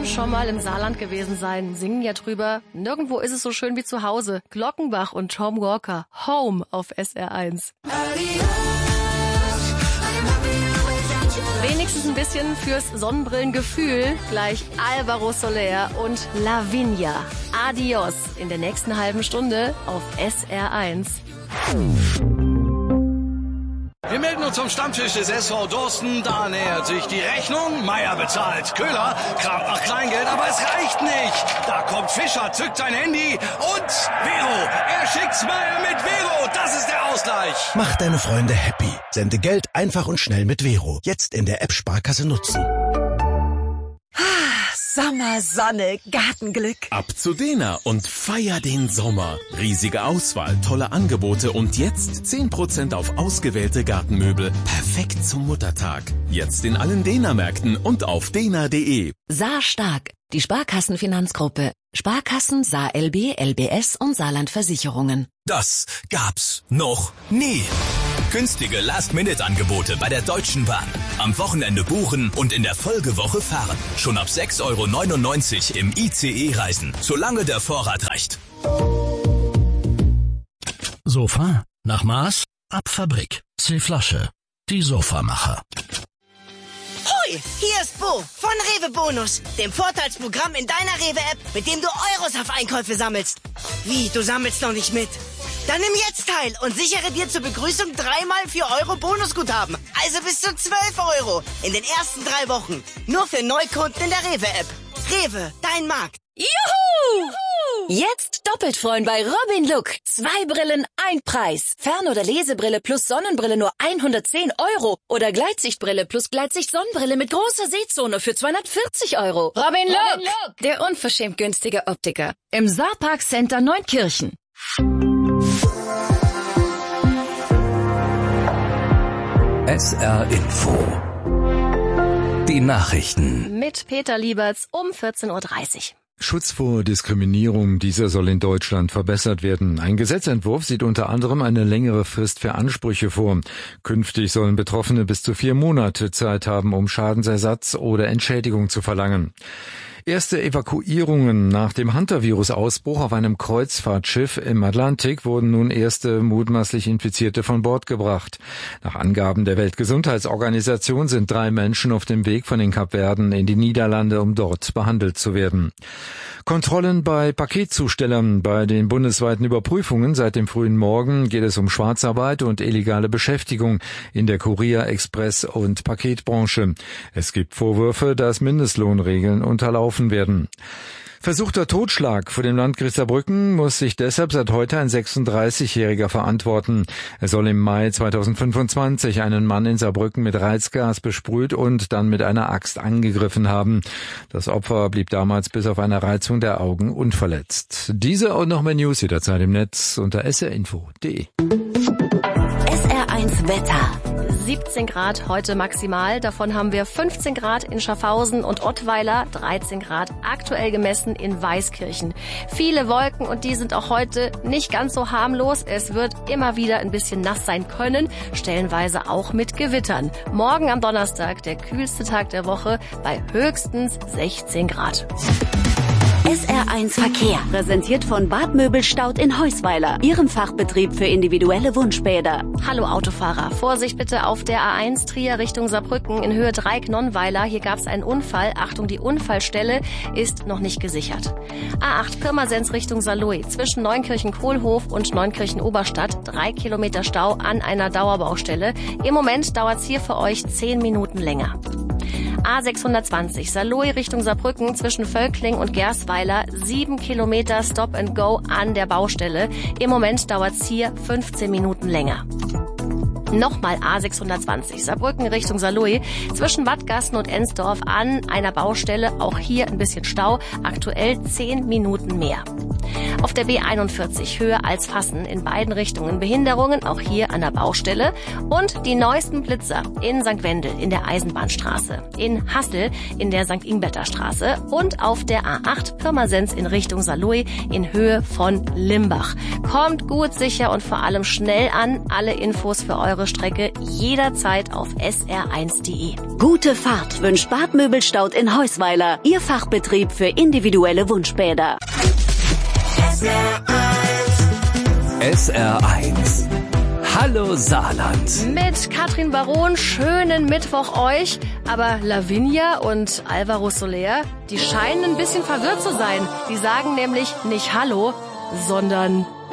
schon mal im Saarland gewesen sein, singen ja drüber. Nirgendwo ist es so schön wie zu Hause. Glockenbach und Tom Walker, Home auf SR1. Wenigstens ein bisschen fürs Sonnenbrillengefühl. Gleich Alvaro Soler und Lavinia. Adios in der nächsten halben Stunde auf SR1. Wir melden uns zum Stammtisch des SV Dorsten. Da nähert sich die Rechnung. Meier bezahlt. Köhler kramt nach Kleingeld, aber es reicht nicht. Da kommt Fischer, zückt sein Handy und Vero. Er schickt's Meier mit Vero. Das ist der Ausgleich. Mach deine Freunde happy. Sende Geld einfach und schnell mit Vero. Jetzt in der App Sparkasse nutzen. Sommer, Sonne, Gartenglück. Ab zu Dena und feier den Sommer. Riesige Auswahl, tolle Angebote und jetzt 10% auf ausgewählte Gartenmöbel. Perfekt zum Muttertag. Jetzt in allen Dena-Märkten und auf dena.de. Saar Stark, die Sparkassenfinanzgruppe. Sparkassen, Saar LB, LBS und Saarland Versicherungen. Das gab's noch nie. Günstige Last-Minute-Angebote bei der Deutschen Bahn. Am Wochenende buchen und in der Folgewoche fahren. Schon ab 6,99 € im ICE reisen, solange der Vorrat reicht. Sofa, nach Maß, ab Fabrik. C-Flasche, die Sofamacher. Hoi, hier ist Bo von Rewe Bonus, dem Vorteilsprogramm in deiner Rewe-App, mit dem du Euros auf Einkäufe sammelst. Wie, du sammelst noch nicht mit? Dann nimm jetzt teil und sichere dir zur Begrüßung 3-mal 4 € Bonusguthaben. Also bis zu 12 € in den ersten 3 Wochen. Nur für Neukunden in der Rewe-App. Rewe, dein Markt. Juhu! Jetzt doppelt freuen bei Robin Look. 2 Brillen, 1 Preis. Fern- oder Lesebrille plus Sonnenbrille nur 110 € oder Gleitsichtbrille plus Gleitsicht-Sonnenbrille mit großer Sehzone für 240 €. Robin Look, der unverschämt günstige Optiker. Im Saarpark Center Neunkirchen. SR Info. Die Nachrichten. Mit Peter Lieberts um 14:30 Uhr. Schutz vor Diskriminierung, dieser soll in Deutschland verbessert werden. Ein Gesetzentwurf sieht unter anderem eine längere Frist für Ansprüche vor. Künftig sollen Betroffene bis zu 4 Monate Zeit haben, um Schadensersatz oder Entschädigung zu verlangen. Erste Evakuierungen nach dem Hantavirus-Ausbruch auf einem Kreuzfahrtschiff im Atlantik wurden nun erste mutmaßlich Infizierte von Bord gebracht. Nach Angaben der Weltgesundheitsorganisation sind 3 Menschen auf dem Weg von den Kapverden in die Niederlande, um dort behandelt zu werden. Kontrollen bei Paketzustellern. Bei den bundesweiten Überprüfungen seit dem frühen Morgen geht es um Schwarzarbeit und illegale Beschäftigung in der Kurier-, Express- und Paketbranche. Es gibt Vorwürfe, dass Mindestlohnregeln unterlaufen werden. Versuchter Totschlag. Vor dem Landgericht Saarbrücken muss sich deshalb seit heute ein 36-Jähriger verantworten. Er soll im Mai 2025 einen Mann in Saarbrücken mit Reizgas besprüht und dann mit einer Axt angegriffen haben. Das Opfer blieb damals bis auf eine Reizung der Augen unverletzt. Diese und noch mehr News jederzeit im Netz unter srinfo.de. SR1 Wetter. 17 Grad heute maximal, davon haben wir 15 Grad in Schaffhausen und Ottweiler, 13 Grad aktuell gemessen in Weißkirchen. Viele Wolken und die sind auch heute nicht ganz so harmlos. Es wird immer wieder ein bisschen nass sein können, stellenweise auch mit Gewittern. Morgen am Donnerstag, der kühlste Tag der Woche, bei höchstens 16 Grad. SR1 Verkehr, präsentiert von Bad Möbelstaud in Heusweiler, Ihrem Fachbetrieb für individuelle Wunschbäder. Hallo Autofahrer, Vorsicht bitte auf der A1 Trier Richtung Saarbrücken in Höhe 3 Knonnweiler. Hier gab es einen Unfall. Achtung, die Unfallstelle ist noch nicht gesichert. A8 Pirmasens Richtung Saarlouis zwischen Neunkirchen-Kohlhof und Neunkirchen-Oberstadt. 3 Kilometer Stau an einer Dauerbaustelle. Im Moment dauert es hier für euch 10 Minuten länger. A620 Saarlouis Richtung Saarbrücken zwischen Völkling und Gersweiler 7 Kilometer Stop and Go an der Baustelle. Im Moment dauert es hier 15 Minuten länger. Nochmal A620 Saarbrücken Richtung Saarlouis zwischen Wattgassen und Ensdorf an einer Baustelle. Auch hier ein bisschen Stau. Aktuell 10 Minuten mehr. Auf der B41 Höhe Alsfassen in beiden Richtungen Behinderungen, auch hier an der Baustelle. Und die neuesten Blitzer in St. Wendel in der Eisenbahnstraße, in Hassel in der St. Ingberter Straße und auf der A8 Pirmasens in Richtung Saarlouis in Höhe von Limbach. Kommt gut, sicher und vor allem schnell an. Alle Infos für eure Strecke jederzeit auf sr1.de. Gute Fahrt wünscht Bad Möbelstaud in Heusweiler, Ihr Fachbetrieb für individuelle Wunschbäder. SR1. Hallo Saarland. Mit Katrin Baron, schönen Mittwoch euch. Aber Lavinia und Alvaro Soler, die scheinen ein bisschen verwirrt zu sein. Die sagen nämlich nicht Hallo, sondern